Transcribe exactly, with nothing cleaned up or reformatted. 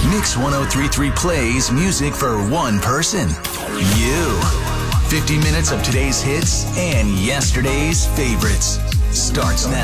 Mix ten thirty-three plays music for one person. You. fifty minutes of today's hits and yesterday's favorites. Starts now.